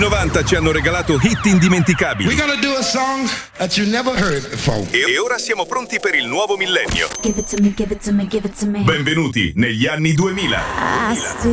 90 ci hanno regalato hit indimenticabili. We're gonna do a song that you never heard before. E ora siamo pronti per il nuovo millennio. Give it to me, give it to me, give it to me. Benvenuti negli anni 2000.